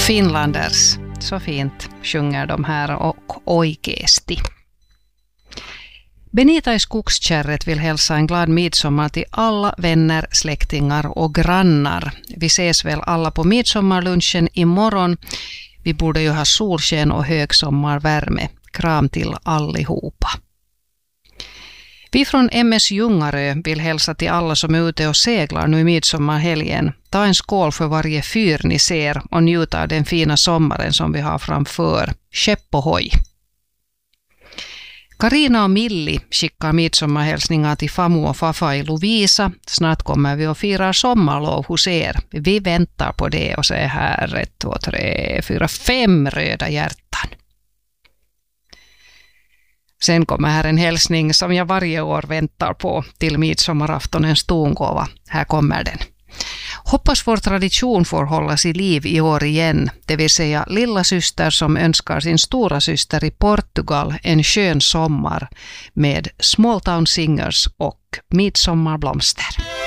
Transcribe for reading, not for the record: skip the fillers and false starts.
Finlanders, så fint sjunger de här och oikeesti. Benita i Skogskärret vill hälsa en glad midsommar till alla vänner, släktingar och grannar. Vi ses väl alla på midsommarlunchen imorgon. Vi borde ju ha solsken och högsommarvärme. Kram till allihopa. Vi från MS Ljungarö vill hälsa till alla som är ute och seglar nu i midsommarhelgen. Ta en skål för varje fyr ni ser och njuta av den fina sommaren som vi har framför. Skepp och hoj! Karina och Milli skickar midsommarhälsningar till Famu och Fafa i Lovisa. Snart kommer vi och firar sommarlov hos er. Vi väntar på det och så är här 1, 2, 3, 4, 5 röda hjärtan. Sen kommer här en hälsning som jag varje år väntar på till midsommaraftonens tongåva. Här kommer den. Hoppas vår tradition får hållas i liv i år igen, det vill säga lilla syster som önskar sin stora syster i Portugal en skön sommar med Small Town Singers och midsommarblomster.